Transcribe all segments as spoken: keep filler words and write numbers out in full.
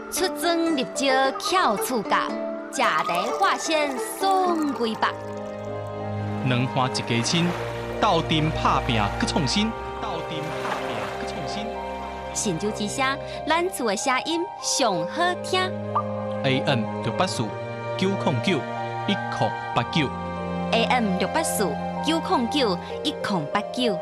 出征入招巧厝角，食茶化身爽规百。 两花一家亲，斗阵拍拼搁创新，斗阵拍拼搁创新。 神州之声，咱厝的声音上好听。 A M 六八四九零九一零八九。 A M 六八四九零九一零八九。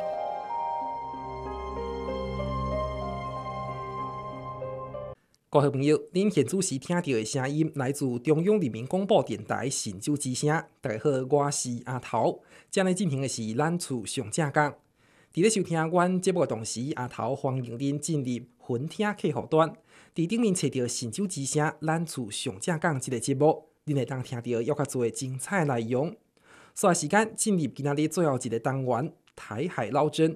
各位朋友，您现主时听到的声音来自中央人民广播电台神州之声。大家好，我是阿头。今日进行的是咱厝上正讲。伫咧收听阮节目的同时，阿头欢迎您进入分听客户端，伫顶面找到神州之声咱厝上正讲这个节目，您会当听到约较多精彩内容。所以时间进入今仔日最后一个单元——台海捞针。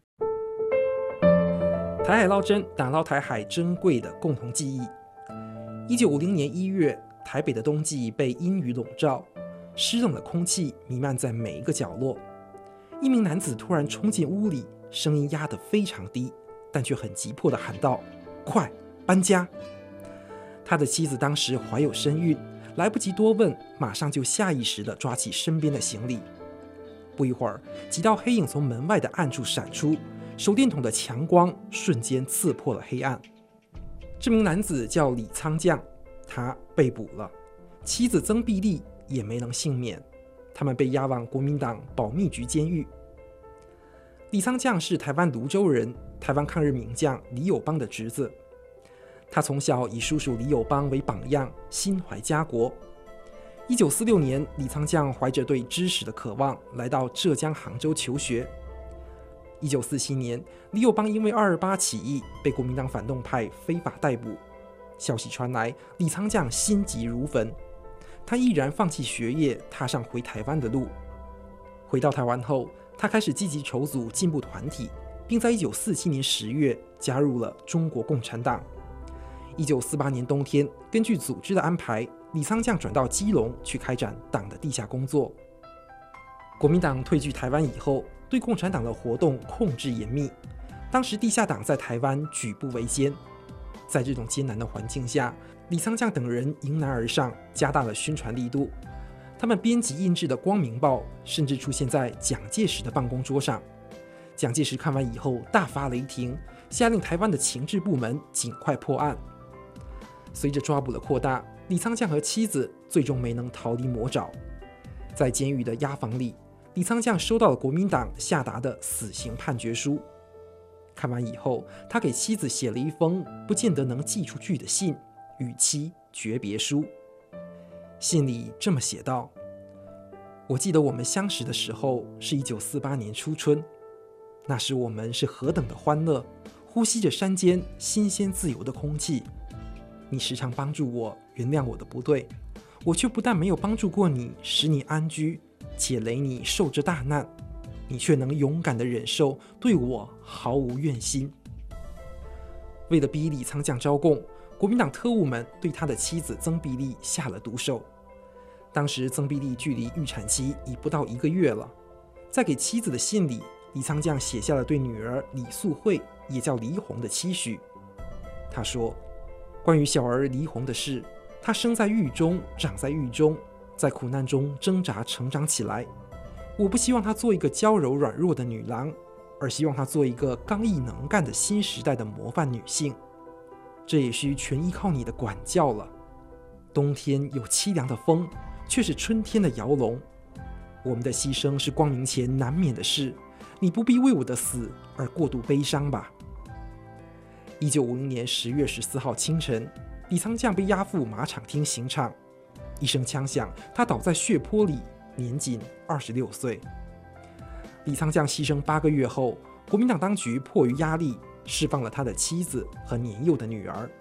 台海捞针，打捞台海珍贵的共同记忆。一九五零年一月，台北的冬季被阴雨笼罩，湿冷的空气弥漫在每一个角落。一名男子突然冲进屋里，声音压得非常低，但却很急迫地喊道：“快搬家！”他的妻子当时怀有身孕，来不及多问，马上就下意识地抓起身边的行李。不一会儿，几道黑影从门外的暗处闪出，手电筒的强光瞬间刺破了黑暗。这名男子叫李沧将，他被捕了，妻子曾碧丽也没能幸免，他们被押往国民党保密局监狱。李沧将是台湾泸州人，台湾抗日名将李友邦的侄子。他从小以叔叔李友邦为榜样，心怀家国。一九四六年，李沧将怀着对知识的渴望，来到浙江杭州求学。一九四七年，李友邦因为二二八起义被国民党反动派非法逮捕。消息传来，李沧将心急如焚，他毅然放弃学业，踏上回台湾的路。回到台湾后，他开始积极筹组进步团体，并在一九四七年十月加入了中国共产党。一九四八年冬天，根据组织的安排，李沧将转到基隆去开展党的地下工作。国民党退居台湾以后，对共产党的活动控制严密，当时地下党在台湾举步维艰。在这种艰难的环境下，李沧将等人迎难而上，加大了宣传力度。他们编辑印制的《光明报》甚至出现在蒋介石的办公桌上。蒋介石看完以后大发雷霆，下令台湾的情治部门尽快破案。随着抓捕的扩大，李沧将和妻子最终没能逃离魔爪。在监狱的押房里，李沧将收到了国民党下达的死刑判决书。看完以后，他给妻子写了一封不见得能寄出去的信，与妻诀别书。信里这么写道：“我记得我们相识的时候是一九四八年初春，那时我们是何等的欢乐，呼吸着山间新鲜自由的空气。你时常帮助我，原谅我的不对，我却不但没有帮助过你，使你安居，且累你受着大难，你却能勇敢地忍受，对我毫无怨心。”为了逼李沧将招供，国民党特务们对他的妻子曾碧丽下了毒手。当时曾碧丽距离预产期已不到一个月了，在给妻子的信里，李沧将写下了对女儿李素慧，也叫黎红的期许。他说：“关于小儿黎红的事，她生在狱中，长在狱中，在苦难中挣扎成长起来。我不希望她做一个娇柔软弱的女郎，而希望她做一个刚毅能干的新时代的模范女性。这也需全依靠你的管教了。冬天有凄凉的风，却是春天的摇笼。我们的牺牲是光明前难免的事，你不必为我的死而过度悲伤吧。”一九五零年十月十四号清晨，李沧将被押赴马场厅刑场，一声枪响，他倒在血泊里，年仅二十六岁。李沧将牺牲八个月后，国民党当局迫于压力，释放了他的妻子和年幼的女儿。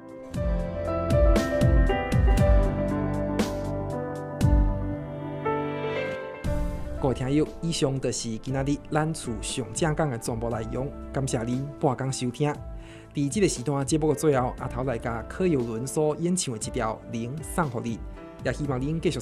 各位听友，以上就是今仔日咱厝上正讲的全部内容，感谢您半工收听。在这个时段节目的最后，阿头来甲柯有伦所演唱的一条《零》送给你，也希望您继续